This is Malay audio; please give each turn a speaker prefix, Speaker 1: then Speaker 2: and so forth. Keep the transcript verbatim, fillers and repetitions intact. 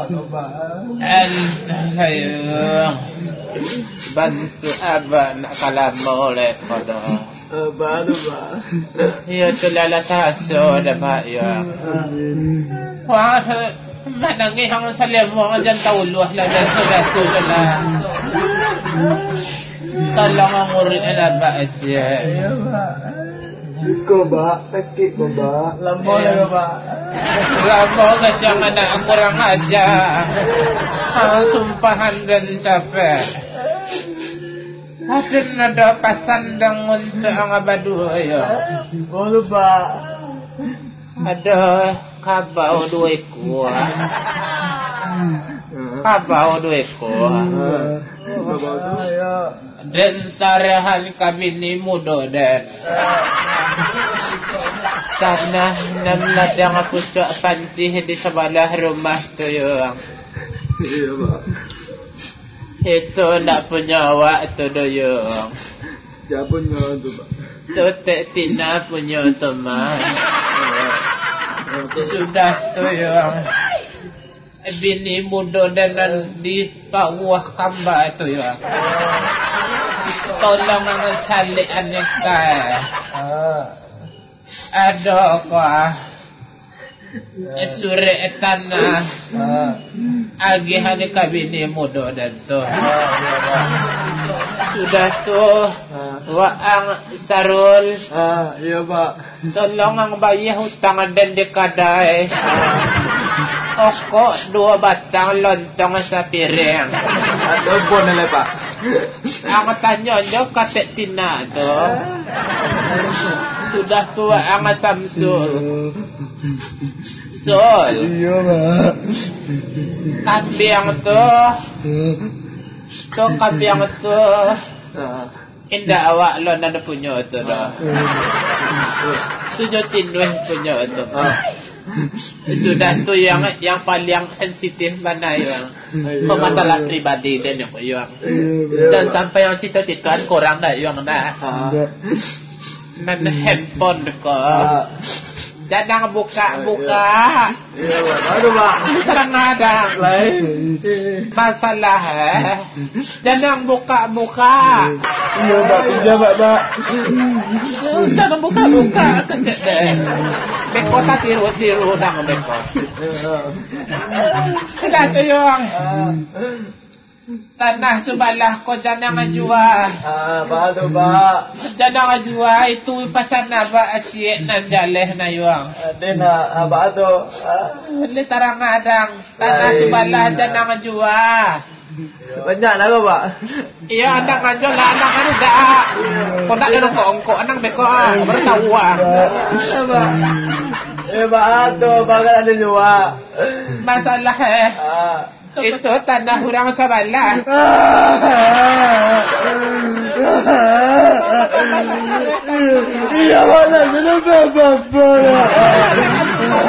Speaker 1: Ayo bantu abah nak kalam boleh pada
Speaker 2: abah tu bah
Speaker 1: ya tu lala taso dapat ya wah mana ngi hang salam mo jan tauluh la dan sudah tu lah tolong nguri abah aja
Speaker 2: ya bah ko ba sakit ko ba lambo la ba
Speaker 1: lambo ka jangan nak kurang aja sumpahan dan capek ada nada pasandang untuk ang abadu ayo
Speaker 2: boleh ba
Speaker 1: ada kabau dua ekor kabau dua ekor dan sarahan kami ni muda dan tanah enam ladang pucuk pancih di sebelah rumah tu yang
Speaker 2: iya pak
Speaker 1: itu nak punya awak tu doyong
Speaker 2: siapa punya tu pak
Speaker 1: tu tak tina punya teman sudah tu yang bini muda dan di bawah kamba tu ya tolong salik aneka ada kah suri tanah agihan kabini muda dan tu sudah tu waang sarul
Speaker 2: iya pak
Speaker 1: tolong ang bayar hutang dan dikadai okok dua batang lontong sa piring.
Speaker 2: Ada pun lah pak.
Speaker 1: Ang tanya nyo katek tina tu. Sudah tua ang Samsul. Sol.
Speaker 2: Iya pak.
Speaker 1: Kambing tu. Tu kambing tu. Indah awak lo nada punya tu dah. Tujuh tinduh punya tu. Sudah tu yang yang paling sensitif mana yang pemasalah pribadi dan yang yang dan sampai yang cita-cita korang dah yang dah nan handphone ko jangan buka-buka
Speaker 2: aduh pak
Speaker 1: kadang-kadang masalah eh jangan buka-buka
Speaker 2: iya pak pinjam pak pak
Speaker 1: jangan buka-buka kecek deh beko tak tiru-tiru dah beko sudah tu yang tanah sebelah ko jangan jual
Speaker 2: ah pak tu pak
Speaker 1: jangan jual itu pasal naba asyik nan jaleh na yuang
Speaker 2: adena apa tu
Speaker 1: le tarang adang tanah sebelah jangan jual
Speaker 2: banyak lah pak
Speaker 1: iya anak anjol lah anak anu dah kau nak ada kongko anak beko ah bertahu ah
Speaker 2: eh pak tu bakal ada jual
Speaker 1: masalah eh itu tanah orang sebelah
Speaker 2: iya mana kenapa papa